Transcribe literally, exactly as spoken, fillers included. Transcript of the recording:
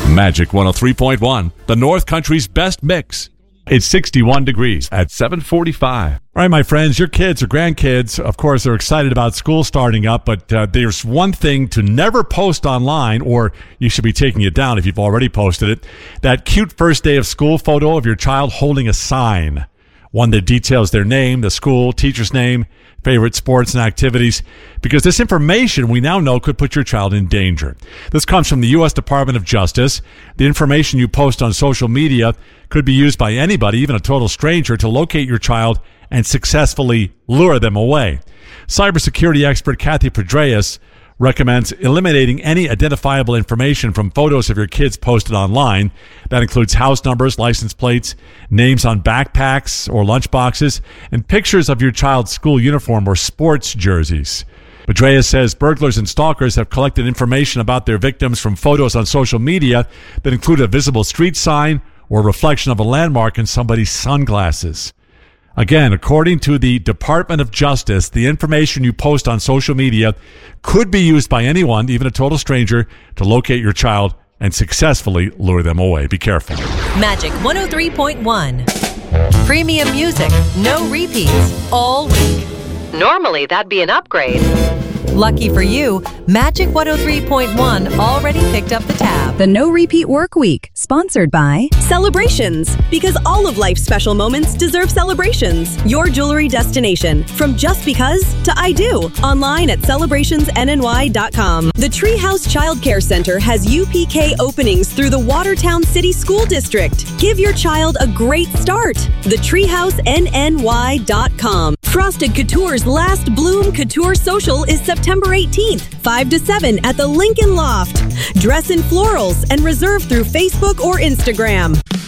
Magic one oh three point one, the North Country's best mix. It's sixty-one degrees at seven forty-five. All right, my friends, your kids or grandkids, of course, are excited about school starting up, but uh, there's one thing to never post online, or you should be taking it down if you've already posted it, that cute first day of school photo of your child holding a sign, one that details their name, the school, teacher's name, favorite sports and activities, because this information we now know could put your child in danger. This comes from the U S Department of Justice. The information you post on social media could be used by anybody, even a total stranger, to locate your child and successfully lure them away. Cybersecurity expert Kathy Pedreas recommends eliminating any identifiable information from photos of your kids posted online. That includes house numbers, license plates, names on backpacks or lunchboxes, and pictures of your child's school uniform or sports jerseys. Pedreas says burglars and stalkers have collected information about their victims from photos on social media that include a visible street sign or reflection of a landmark in somebody's sunglasses. Again, according to the Department of Justice, the information you post on social media could be used by anyone, even a total stranger, to locate your child and successfully lure them away. Be careful. Magic one oh three point one. Premium music, no repeats, all week. Normally, that'd be an upgrade. Lucky for you, Magic one oh three point one already picked up the tab. The No Repeat Work Week, sponsored by Celebrations, because all of life's special moments deserve celebrations. Your jewelry destination, from just because to I do. Online at celebrations n n y dot com. The Treehouse Child Care Center has U P K openings through the Watertown City School District. Give your child a great start. the treehouse n n y dot com. Frosted Couture's Last Bloom Couture Social is September eighteenth, five to seven at the Lincoln Loft. Dress in florals and reserve through Facebook or Instagram.